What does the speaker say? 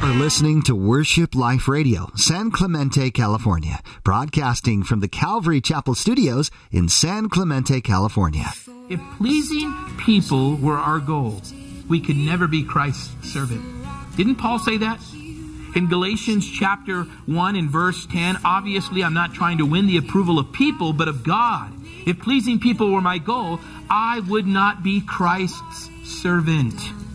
You're listening to Worship Life Radio, San Clemente, California, broadcasting from the Calvary Chapel Studios in San Clemente, California. If pleasing people were our goal, we could never be Christ's servant. Didn't Paul say that? In Galatians chapter 1 and verse 10, obviously I'm not trying to win the approval of people, but of God. If pleasing people were my goal, I would not be Christ's servant.